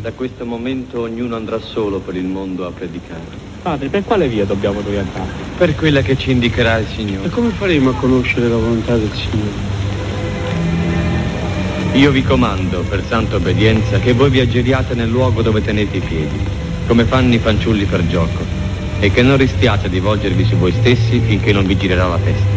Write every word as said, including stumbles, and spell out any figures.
Da questo momento ognuno andrà solo per il mondo a predicare. Padre, per quale via dobbiamo noi andare? Per quella che ci indicherà il Signore. E come faremo a conoscere la volontà del Signore? Io vi comando, per santa obbedienza, che voi vi aggiriate nel luogo dove tenete i piedi, come fanno i fanciulli per gioco, e che non rischiate di volgervi su voi stessi finché non vi girerà la testa.